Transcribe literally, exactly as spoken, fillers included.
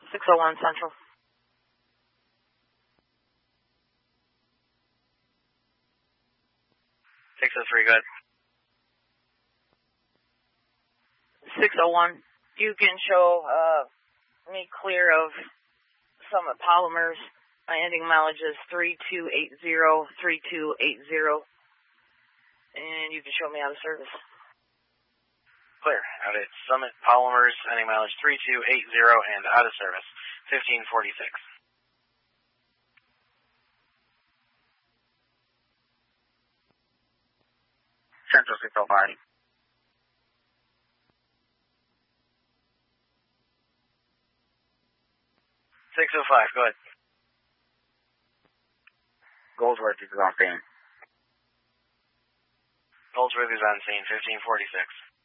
six oh one Central. six oh three, good. six oh one, you can show uh, me clear of Summit Polymers. My ending mileage is three two eight zero, three two eight zero. And you can show me out of service. Clear. Out at Summit Polymers, ending mileage three two eight zero and out of service, fifteen forty-six. Central six oh five. six oh five, go ahead. Goldsworth is on scene. Goldsworth is on scene, fifteen forty-six.